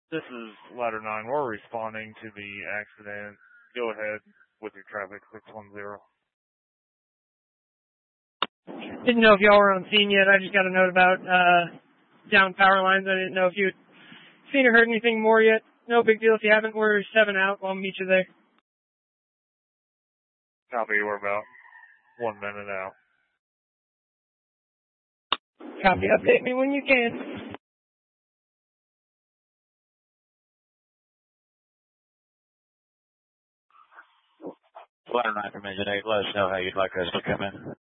This is Ladder 9. We're responding to the accident. Go ahead with your traffic 610. Didn't know if y'all were on scene yet. I just got a note about down power lines. I didn't know if you'd seen or heard anything more yet. No big deal if you haven't. We're 7 out. I'll meet you there. Copy. We're about 1 minute out. Copy. Update me when you can. Ladder 9 from Engine 8. Let us know how you'd like us to come in.